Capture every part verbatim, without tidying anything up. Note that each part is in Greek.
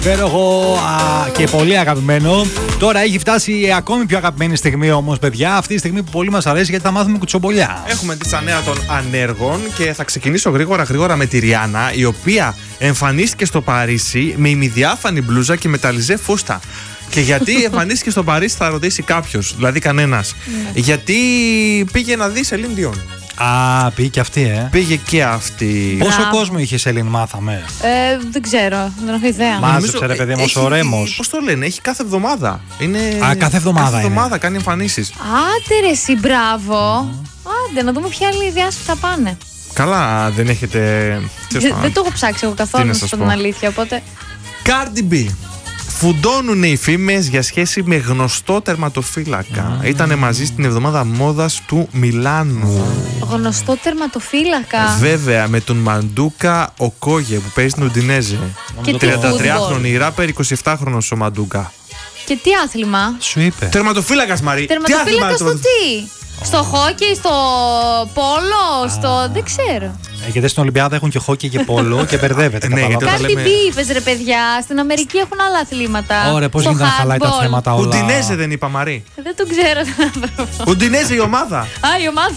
Υπέροχο και πολύ αγαπημένο. Τώρα έχει φτάσει η ακόμη πιο αγαπημένη στιγμή όμως, παιδιά. Αυτή η στιγμή που πολύ μας αρέσει γιατί θα μάθουμε κουτσομπολιά. Έχουμε τη νέα των ανέργων και θα ξεκινήσω γρήγορα γρήγορα με τη Ριάννα, η οποία εμφανίστηκε στο Παρίσι με ημιδιάφανη μπλούζα και μεταλλιζέ φούστα. Και γιατί εμφανίστηκε στο Παρίσι θα ρωτήσει κάποιος, δηλαδή κανένας. Γιατί πήγε να δει Σελίν Διόν. Α, πήγε και αυτή, ε. Πήγε και αυτή. Πόσο κόσμο είχε η Σελίν, μάθαμε. Ε, δεν ξέρω, δεν έχω ιδέα. Μάζεψε, ρε παιδί μου, ο Ρέμος. Πώς το λένε, έχει κάθε εβδομάδα. Είναι... Α, κάθε εβδομάδα. Κάθε εβδομάδα κάνει εμφανίσεις. Άντε ρε εσύ, μπράβο. Mm. Άντε, να δούμε ποια άλλη διάσπη θα πάνε. Καλά, δεν έχετε. Δεν, δεν το έχω ψάξει εγώ καθόλου, να σας πω την αλήθεια, οπότε. Cardi B. Φουντώνουν οι φήμες για σχέση με γνωστό τερματοφύλακα. Mm. Ήτανε μαζί στην εβδομάδα μόδας του Μιλάνου. Γνωστό τερματοφύλακα. Βέβαια, με τον Μαντούκα Οκόγε που παίζει στην Ουντινέζε. τριαντατριάχρονη ράπερ, εικοσιεπτάχρονος ο Μαντούκα. Και τι άθλημα? Σου είπε. Τερματοφύλακας, Μαρή. Τερματοφύλακας στο τι? Στο χόκκι, στο πόλο, στο. Δεν ξέρω. Ε, γιατί στην Ολυμπιάδα έχουν και χόκκι και πόλο και μπερδεύεται. Ναι, Cardi B είπες ρε παιδιά. Στην Αμερική έχουν άλλα αθλήματα. Ωραία, πώς γίνεται να χαλάει τα θέματα όλα. Ουντινέζε δεν είπα, Μαρή. Δεν το ξέρω τον άνθρωπο. Ουντινέζε η ομάδα. Α, η ομάδα.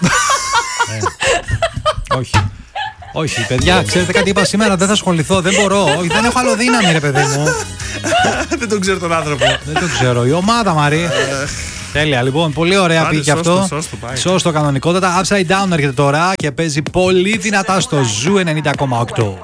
Όχι. Όχι, παιδιά, ξέρετε κάτι είπα σήμερα, δεν θα ασχοληθώ, δεν μπορώ. Όχι, δεν έχω άλλο δύναμη, ρε παιδί μου. Δεν τον ξέρω τον άνθρωπο. Δεν τον ξέρω. Η ομάδα, Μαρή. Τέλεια, λοιπόν, πολύ ωραία πήγε αυτό. Σώστο κανονικότατα. Upside Down έρχεται τώρα και παίζει πολύ δυνατά στο Ζου ενενήντα κόμμα οκτώ.